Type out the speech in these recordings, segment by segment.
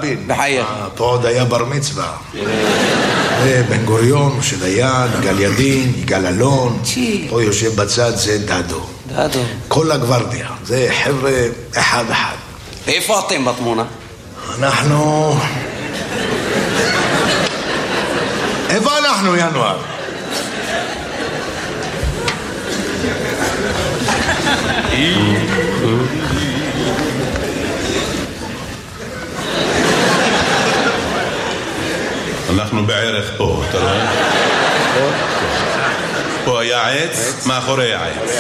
רבין. בחייך. פה עוד היה בר מצווה. בן גוריון, שדיין, יגאל ידין, יגאל אלון. פה יושב בצד, זה דדו. דדו. כל הגוורדיה. זה חבר'ה אחד. ואיפה אתם בתמונה? אנחנו... איפה אנחנו, ינואר? אנחנו בערך פה, אתה רואה? פה היה עץ, מאחורי העץ.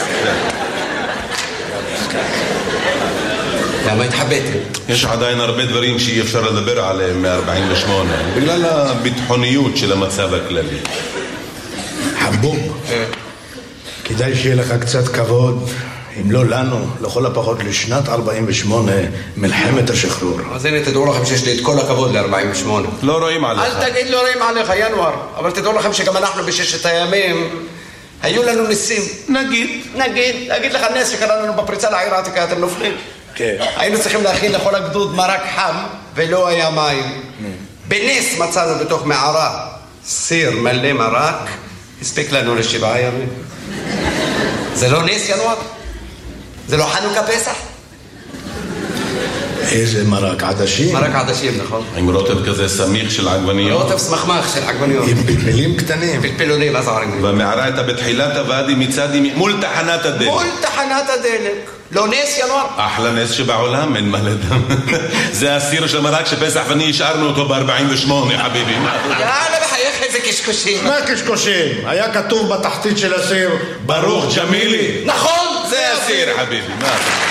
למה התחבאתם? יש עדיין הרבה דברים שאי אפשר לדבר עליהם מ-48 בגלל הביטחוניות של המצב הכללי. חבוב, כדאי שיהיה לך קצת כבוד, אם לא לנו, לכל הפחות לשנת 48, מלחמת השחרור. אז הנה תדעו לכם שיש לי את כל הכבוד ל-48. לא רואים עליך. אל תגיד לא רואים עליך, ינואר. אבל תדעו לכם שגם אנחנו בששת הימים היו לנו ניסים. נגיד לך נס שקרה לנו בפריצה לעיר העתיקה, אתם נופלים. כן. היינו צריכים להכין לכל הגדוד מרק חם ולא היה מים. בנס מצאנו בתוך מערה סיר מלא מרק, הספיק לנו ל7 ימים. זה לא נס, ינואר? זה לא חנוכה פסח? איזה מרק עדשים? מרק עדשים, נכון. עם רוטב כזה סמיך של עגבניות. רוטב סמכמך של עגבניות. עם פלפלים קטנים. פלפלונים, אז עגבניות. והמערה הייתה בתחילת הוואדי מצד ימין, מול תחנת הדלק. מול תחנת הדלק. לא נס, ינואר? אחלה נס שבעולם, אין מה לדם. זה הסיר של מרק שפסח ואני השארנו אותו ב-48, חביבי. יאללה, בחייך, איזה קשקושים. מה קשקושים? היה כתוב בתחתית של הסיר, ברוך ג'מילי. נכון, זה הסיר, חביבי. מה?